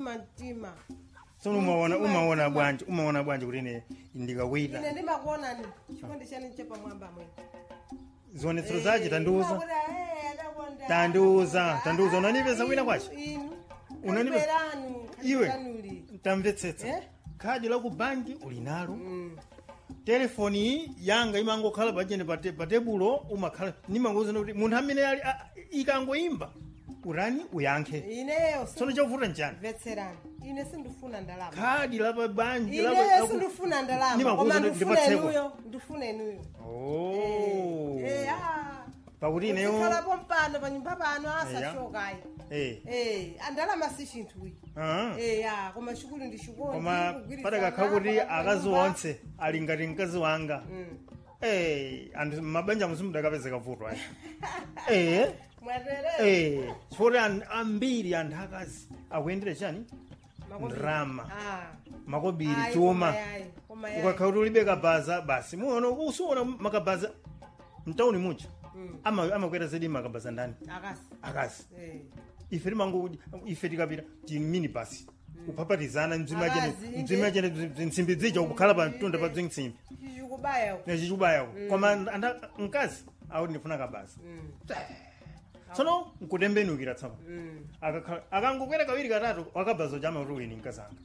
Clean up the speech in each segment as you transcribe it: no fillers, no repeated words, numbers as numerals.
Matima. Sono umaona bwanji kuti ine ndikakwita. Ine ndimakuona ni chikondi chani chepa mwamba mwe. Zionetsero zache tandiuza. Tandiuza unanipeza kwina kwacho. Unanipeza. Iwe tamvetsetsa. Khadi la ku banki ulinalo. Telefoni yanga imangokhala pachene pa tebulo umakhala nimangoza kuti munthu amene ali ikangoimba urani uyankhe. Ineyo sono chavuta njani? Vetserani. Ine sindifuna ndalama. Khadi la pa banki la pa. Ine sindifuna ndalama. Koma ndifuna enuyo. Oh. Pakuti ineyo. Khala pompano pa nyumba pano asashokai. Andalama si chinthu wi. Koma shukulu ndi shukulu. Koma padakakha kuti akazi onse ali ngati mkazi wanga. Anthu mabanja musimudakapezeka vuto ayi. Mwaterere. Chifukwa ambiri anthu akazi akuyendera chani? Ndrama. Makobiri chuma. Ukakha kuti ulibe kabaza basi muona usuona makabaza mtauni mucha. Amakwera zedi makabaza ndani? Akazi. Ife tikapita chimini basi. Upapatizana mzima jene nsimbi zija ukukhala pa mtunda pa zinsimbi. Chichukubaya. Koma mkazi auti ndifuna kabaza. Sono nkutembenukira tsapa. Akangokwera kawiri katatu wakabazo chama kuti wini nkazanga.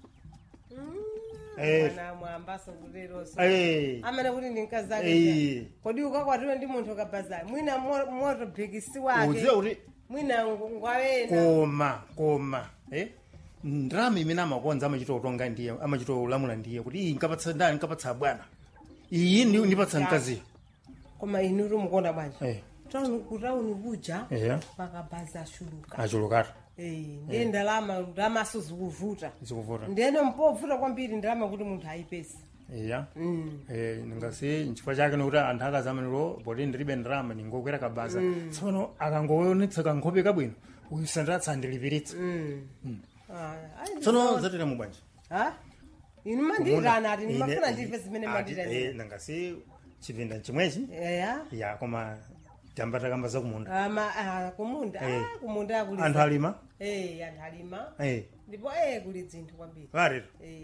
Mwana mwambaso kuleroso. Amene kuti ndi nkazanga. Kodi ukakwatiwe ndi munthu kabaza. Mwina moto bhekisi wake. Uziya kuti mwina ngwawena. Koma. Ndrama imene amakonza amachita utonga ndiye, amachita ulamula ndiye kuti iyi nkapatsa ndani nkapatsa bwana. Iyi ndipatsa mkazi. Koma inu rumukonda bwanji. Kutauni kuja pakabaza ashulukata. Ndiye ndalama sozikuvuta. Ndiyene mpovuta kwambiri ndalama kuti munthu ayipesi. Ngasi nchifukwa chake nokuti anthu akazamaniro poti ndilibe ndalama ningokwera kabaza. Tsono akangoonetsa kankhope kabwino uyisandatsa ndilipiritsa. Tsono zatera mubwanji. Inu mandirana ati nimafuna ndive zimene mandirana. Ngasi chipinda chimwechi. Koma tambata kamba za kumunda. Kumunda kuli. Anthu alima? Anthu alima. Ndipo kuli dzinthu kwambiri. Varero.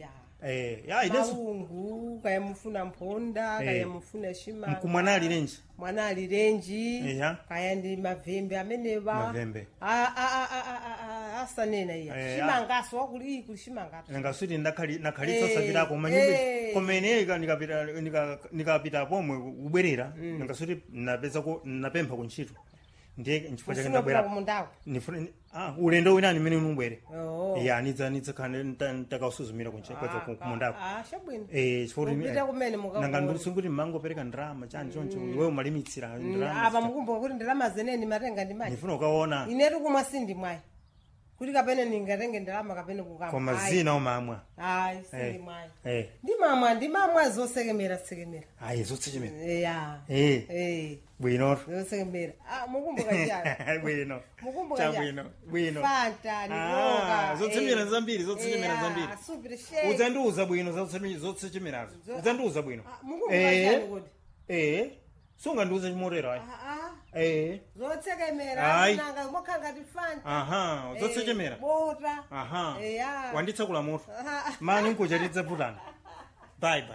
Maungu, kaya mufuna mphonda, kaya mufuna shima. Mkumwana alirenji. Mwana alirenji. Kaya ndi mavembe amenewa. Mavembe. Asanena iya. Shimangaso wakuli shimangaso. Ngasuti nakhalitsa sabirako manyumba. Komene nikapita pomwe ubwerera. Ngasuti napeza ko napempha kunchito. Ndiye nchifukwa chake ndabwera. Nifuna ulendo winani mene unubwere. Nidza khane ntakasuzumira kumundako. Shabwino. Chifukwa upita kumene mukaona. Nanga ndikuti mangopereka ndrama choncho wewe umalimitsira ndrama. Apa mukumbuka kuti ndalama zeneni matenga ndi mayi. Ndifuna ukaona. Inetu kumwa sindi mwayi. Kuti kapene ningatenge ndalama kapene kukamba. Koma zina umamwa. Sindi mwayi. Ndi mamwa zosekemera. Zosekemera. Bwino. Zosekemera. Mukumbuka chani. Bwino. Mukumbuka chani. Bwino. Fanta ni yoga. Zosekemera zambiri. Super shake. Uzanduza bwino zosekemera. Uzanduza bwino. Mukumbuka chani kuti. Sunga nduze chimorero zotsekemera nanga mokhanga tifanta zotsekemera bota wanditsa kula moto mani nkuchatidza putana bye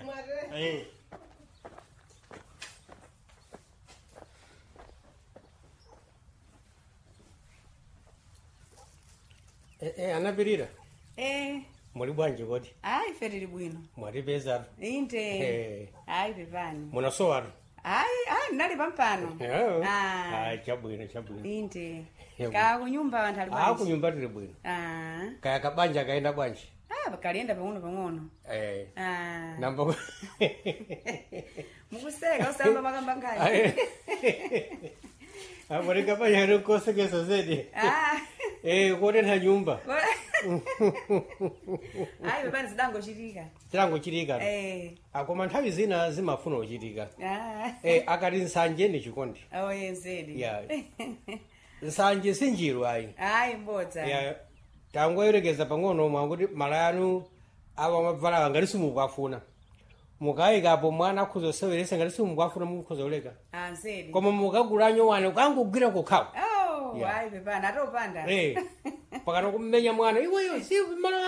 anapirira muli bwanji kodi ife tili bwino mwatipeza inde pepani munasowa nali pampano. Chabwino. Inde. Ka kunyumba anthu ali bwanji. Kunyumba tili bwino. Kaya kabanja kaenda bwanji. Kalienda pang'ono. Namba. Mukuseka usamba makamba ngani. Abone kabanja nkosekesa zedi. Kode na nyumba. Bepani zidango chitika. Zidango chitika. Akoma nthawi zina zimafuna uchitika. Akati nsanje ndi chikondi. Zedi. Nsanje sinjiru ayi. Mbodza. Tangoyerekeza pang'ono mwakuti malayanu awa mabvala ngati simukwafuna. Mukayikapo mwana akhuzoseweresa ngati simukwafuna mukhuzoleka. Zedi. Koma mukagulanyo wane kangogwira kukhawa. Pepani atopanda. Pakano kumenya mwana iweyo si mala